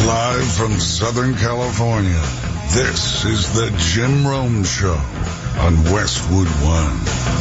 Live from Southern California, this is the Jim Rome Show on Westwood One.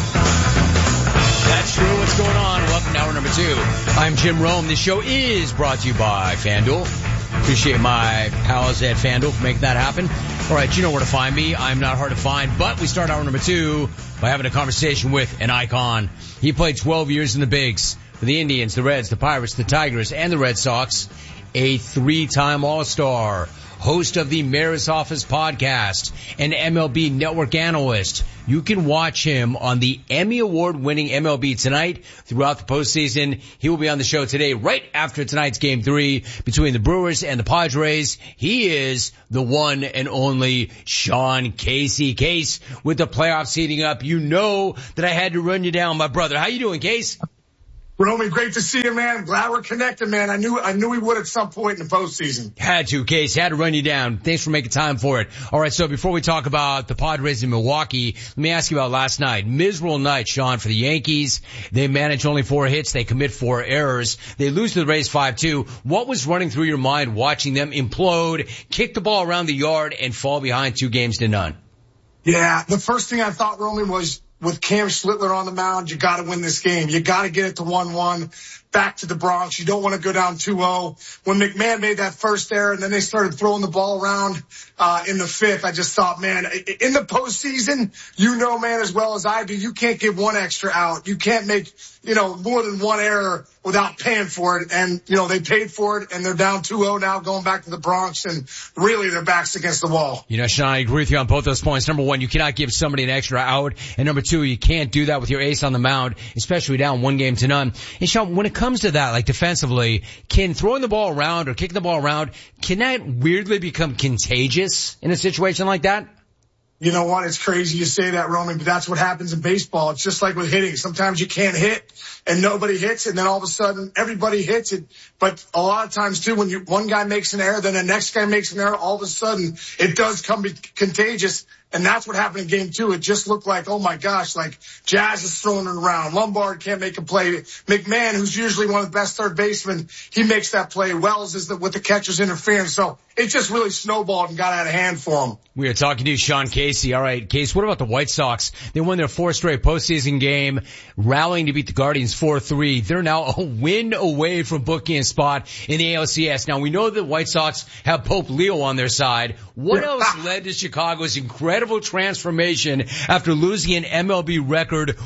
That's true. What's going on? Welcome to hour number 2. I'm Jim Rome. This show is brought to you by FanDuel. Appreciate my pals at FanDuel for making that happen. All right, you know where to find me. I'm not hard to find, but we start hour number 2 by having a conversation with an icon. He played 12 years in the bigs for the Indians, the Reds, the Pirates, the Tigers, and the Red Sox. A 3-time All-Star, host of the Mayor's Office podcast, an MLB Network analyst. You can watch him on the Emmy Award-winning MLB Tonight throughout the postseason. He will be on the show today right after tonight's Game 3 between the Brewers and the Padres. He is the one and only Sean Casey. Case, with the playoffs heating up, you know that I had to run you down, my brother. How you doing, Case? Romy, great to see you, man. Glad we're connected, man. I knew we would at some point in the postseason. Had to, Case. Had to run you down. Thanks for making time for it. All right, so before we talk about the Padres in Milwaukee, let me ask you about last night. Miserable night, Sean, for the Yankees. They manage only 4 hits. They commit 4 errors. They lose to the Rays 5-2. What was running through your mind watching them implode, kick the ball around the yard, and fall behind 2-0? Yeah, the first thing I thought, Romy, was with Cam Schlittler on the mound, you got to win this game. You got to get it to 1-1, back to the Bronx. You don't want to go down 2-0. When McMahon made that first error and then they started throwing the ball around in the 5th, I just thought, man, in the postseason, you know, man, as well as I do, you can't give one extra out. You can't make, more than one error without paying for it. And, they paid for it, and they're down 2-0 now, going back to the Bronx, and really their back's against the wall. Sean, I agree with you on both those points. Number one, you cannot give somebody an extra out. And number two, you can't do that with your ace on the mound, especially down 1-0. And Sean, when it comes to that, like defensively, can throwing the ball around or kicking the ball around, can that weirdly become contagious in a situation like that? You know what? It's crazy you say that, Roman, but that's what happens in baseball. It's just like with hitting. Sometimes you can't hit and nobody hits, and then all of a sudden everybody hits it. But a lot of times too, when one guy makes an error, then the next guy makes an error, all of a sudden it does come contagious. And that's what happened in Game 2. It just looked like, oh my gosh, like Jazz is throwing it around. Lombard can't make a play. McMahon, who's usually one of the best third basemen, he makes that play. Wells is with the catcher's interference. So it just really snowballed and got out of hand for him. We are talking to Sean Casey. All right, Case, what about the White Sox? They won their 4th straight postseason game, rallying to beat the Guardians 4-3. They're now a win away from booking a spot in the ALCS. Now, we know the White Sox have Pope Leo on their side. What else led to Chicago's incredible transformation after losing an MLB record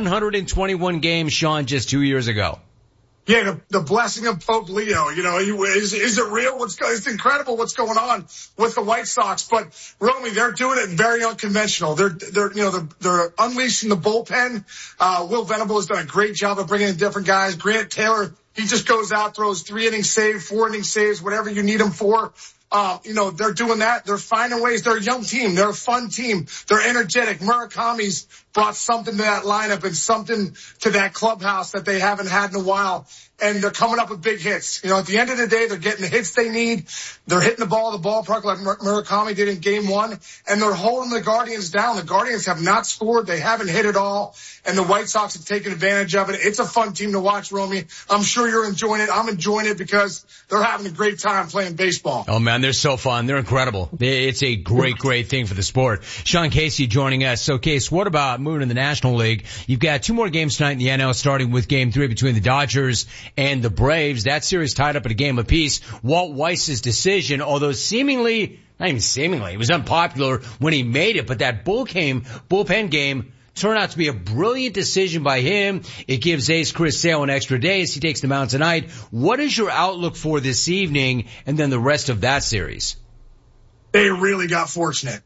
121 games, Sean, just 2 years ago? Yeah, the blessing of Pope Leo, is it real? It's incredible what's going on with the White Sox, but Romy, they're doing it very unconventional. They're unleashing the bullpen. Will Venable has done a great job of bringing in different guys. Grant Taylor, he just goes out, throws 3-inning save, 4-inning saves, whatever you need him for. They're doing that. They're finding ways. They're a young team. They're a fun team. They're energetic. Murakami's brought something to that lineup and something to that clubhouse that they haven't had in a while. And they're coming up with big hits. At the end of the day, they're getting the hits they need. They're hitting the ball at the ballpark like Murakami did in Game 1. And they're holding the Guardians down. The Guardians have not scored. They haven't hit at all. And the White Sox have taken advantage of it. It's a fun team to watch, Romy. I'm sure you're enjoying it. I'm enjoying it because they're having a great time playing baseball. Oh, man, they're so fun. They're incredible. It's a great thing for the sport. Sean Casey joining us. So, Case, what about moving to the National League? You've got 2 more games tonight in the NL, starting with Game 3 between the Dodgers and the Braves. That series tied up at a game apiece. Walt Weiss's decision, although not even seemingly, it was unpopular when he made it, but that bullpen game turned out to be a brilliant decision by him. It gives ace Chris Sale an extra day as he takes the mound tonight. What is your outlook for this evening and then the rest of that series? They really got fortunate.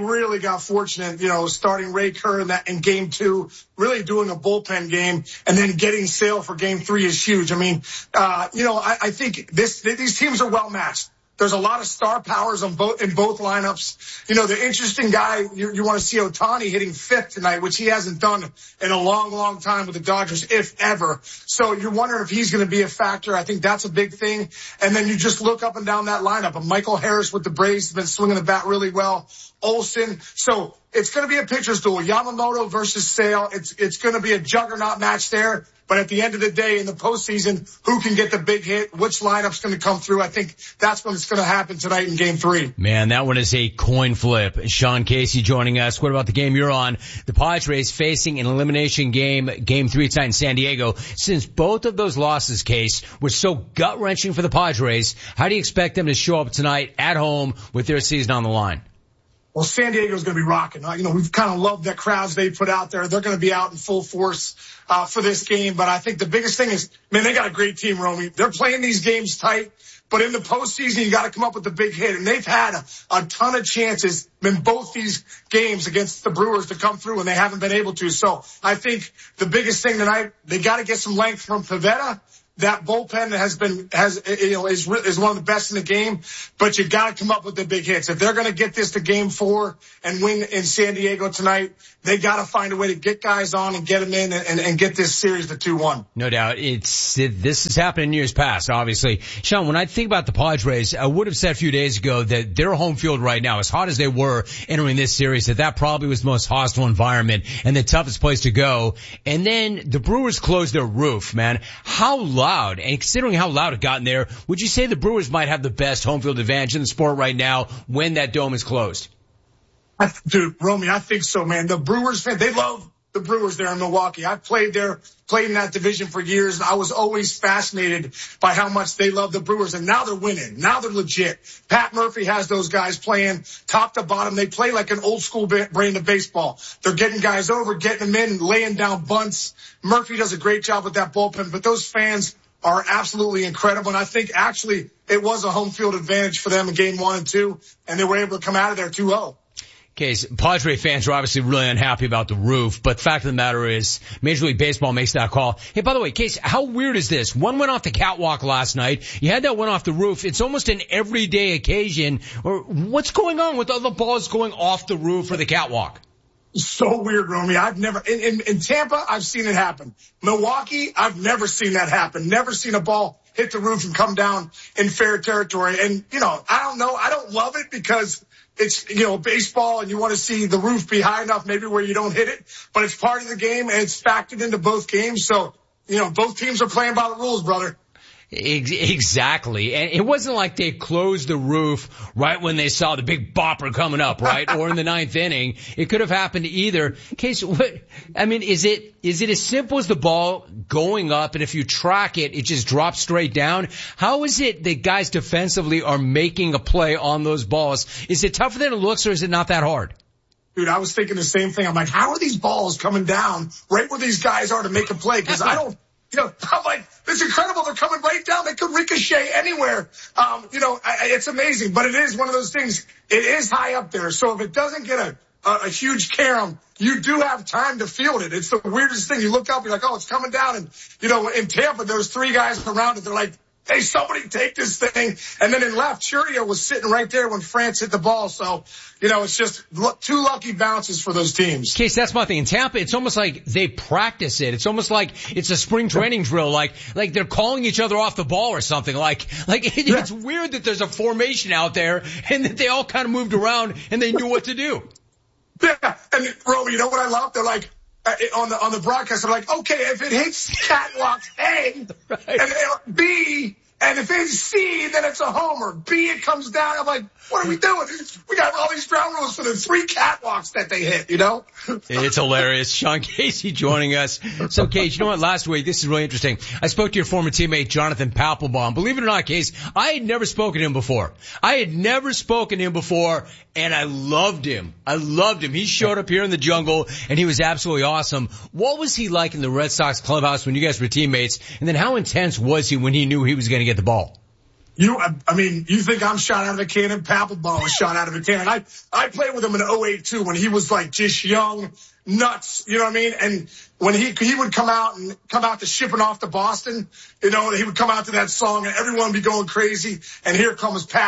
Starting Ray Kerr in Game 2, really doing a bullpen game, and then getting Sale for Game 3 is huge. I think these teams are well matched. There's a lot of star powers in both lineups. The interesting guy, you want to see Ohtani hitting 5th tonight, which he hasn't done in a long, long time with the Dodgers, if ever. So you're wondering if he's going to be a factor. I think that's a big thing. And then you just look up and down that lineup. And Michael Harris with the Braves has been swinging the bat really well. Olsen. So it's going to be a pitcher's duel. Yamamoto versus Sale. It's going to be a juggernaut match there. But at the end of the day, in the postseason, who can get the big hit? Which lineup's going to come through? I think that's when it's going to happen tonight in Game 3. Man, that one is a coin flip. Sean Casey joining us. What about the game you're on? The Padres facing an elimination game, Game 3 tonight in San Diego. Since both of those losses, Case, were so gut-wrenching for the Padres, how do you expect them to show up tonight at home with their season on the line? Well, San Diego's going to be rocking. We've kind of loved that crowds they put out there. They're going to be out in full force for this game. But I think the biggest thing is, man, they got a great team, Romy. They're playing these games tight. But in the postseason, you got to come up with the big hit. And they've had a ton of chances in both these games against the Brewers to come through, and they haven't been able to. So I think the biggest thing tonight, they got to get some length from Pivetta. That bullpen is one of the best in the game, but you got to come up with the big hits. If they're going to get this to Game 4 and win in San Diego tonight, they got to find a way to get guys on and get them in and get this series to 2-1. No doubt. This has happened in years past, obviously. Sean, when I think about the Padres, I would have said a few days ago that their home field right now, as hot as they were entering this series, that probably was the most hostile environment and the toughest place to go. And then the Brewers closed their roof, man. How loud, and considering how loud it got in there, would you say the Brewers might have the best home field advantage in the sport right now when that dome is closed? Dude, Romy, I think so, man. The Brewers fan, they love the Brewers there in Milwaukee. I've played in that division for years. I was always fascinated by how much they love the Brewers, and now they're winning. Now they're legit. Pat Murphy has those guys playing top to bottom. They play like an old school brand of baseball. They're getting guys over, getting them in, laying down bunts. Murphy does a great job with that bullpen, but those fans are absolutely incredible. And I think actually it was a home field advantage for them in Game 1 and 2, and they were able to come out of there 2-0. Case, Padre fans are obviously really unhappy about the roof, but the fact of the matter is Major League Baseball makes that call. Hey, by the way, Case, how weird is this? One went off the catwalk last night. You had that one off the roof. It's almost an everyday occasion. Or what's going on with other balls going off the roof or the catwalk? So weird, Romy. I've never, in Tampa, I've seen it happen. Milwaukee, I've never seen that happen. Never seen a ball hit the roof and come down in fair territory. And, I don't know. I don't love it because it's, baseball and you want to see the roof be high enough maybe where you don't hit it, but it's part of the game and it's factored into both games. So, both teams are playing by the rules, brother. Exactly. And it wasn't like they closed the roof right when they saw the big bopper coming up, right? Or in the ninth inning. It could have happened either. Case, is it as simple as the ball going up and if you track it, it just drops straight down? How is it that guys defensively are making a play on those balls? Is it tougher than it looks or is it not that hard? Dude, I was thinking the same thing. I'm like, how are these balls coming down right where these guys are to make a play? Cause I'm like, it's incredible. They're coming right down. They could ricochet anywhere. It's amazing, but it is one of those things. It is high up there. So if it doesn't get a huge carom, you do have time to field it. It's the weirdest thing. You look up, you're like, oh, it's coming down. And, in Tampa, there was 3 guys around it. They're like, hey, somebody take this thing. And then in left, Churio was sitting right there when France hit the ball. So, it's just 2 lucky bounces for those teams. Case, that's my thing. In Tampa, it's almost like they practice it. It's almost like it's a spring training drill. Like they're calling each other off the ball or something. It's weird that there's a formation out there and that they all kind of moved around and they knew what to do. Yeah. And Romy, you know what I love? They're like, on the broadcast, they're like, okay, if it hits catwalk A, right, and B, and if it's C, then it's a homer. B, it comes down. I'm like, what are we doing? We got all these ground rules for the 3 catwalks that they hit, It's hilarious. Sean Casey joining us. So, Case, you know what? Last week, this is really interesting. I spoke to your former teammate, Jonathan Papelbon. Believe it or not, Case, I had never spoken to him before. And I loved him. He showed up here in the jungle, and he was absolutely awesome. What was he like in the Red Sox clubhouse when you guys were teammates? And then how intense was he when he knew he was going to get the ball? You think I'm shot out of a cannon? Papelbon was shot out of a cannon. I played with him in 2008 too, when he was like just young, nuts, you know what I mean? And when he would come out to Shipping Off to Boston, he would come out to that song and everyone would be going crazy. And here comes Pap.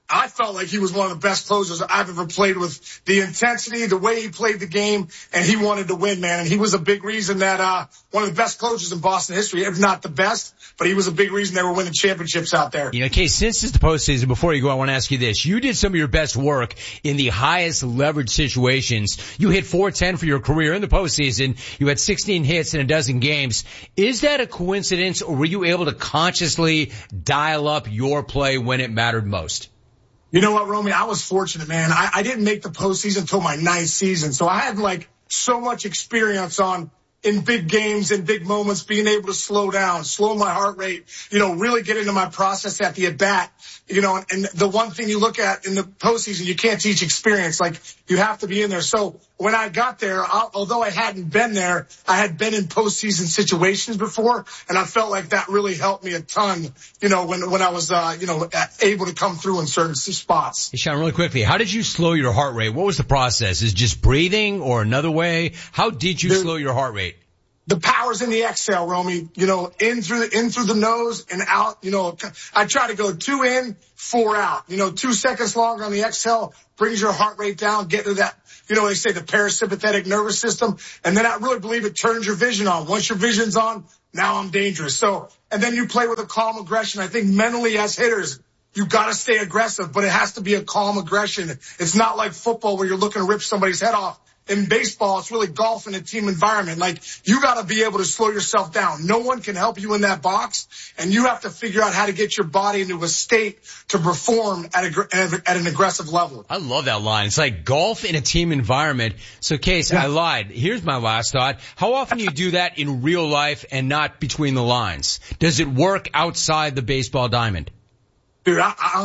I felt like he was one of the best closers I've ever played with. The intensity, the way he played the game, and he wanted to win, man. And he was a big reason that one of the best closers in Boston history, if not the best, but he was a big reason they were winning championships out there. You know, Case, since it's the postseason, before you go, I want to ask you this. You did some of your best work in the highest leverage situations. You hit .410 for your career in the postseason. You had 16 hits in a dozen games. Is that a coincidence, or were you able to consciously dial up your play when it mattered most? You know what, Romy? I was fortunate, man. I didn't make the postseason until my 9th season. So I had like so much experience in big games and big moments, being able to slow down, slow my heart rate, really get into my process at the at bat, and the one thing you look at in the postseason, you can't teach experience. Like, you have to be in there. So when I got there, although I hadn't been there, I had been in postseason situations before, and I felt like that really helped me a ton, when I was, able to come through in certain spots. Hey, Sean, really quickly, how did you slow your heart rate? What was the process? Is it just breathing or another way? How did you slow your heart rate? The power's in the exhale, Romy, in through the nose and out, I try to go 2 in, 4 out, 2 seconds longer on the exhale brings your heart rate down, get to that, they say the parasympathetic nervous system. And then I really believe it turns your vision on. Once your vision's on, now I'm dangerous. So, and then you play with a calm aggression. I think mentally as hitters, you got to stay aggressive, but it has to be a calm aggression. It's not like football where you're looking to rip somebody's head off. In baseball, it's really golf in a team environment. Like, you got to be able to slow yourself down. No one can help you in that box, and you have to figure out how to get your body into a state to perform at an aggressive level. I love that line. It's like golf in a team environment. So, Case, I lied. Here's my last thought. How often do you do that in real life and not between the lines? Does it work outside the baseball diamond? Dude, I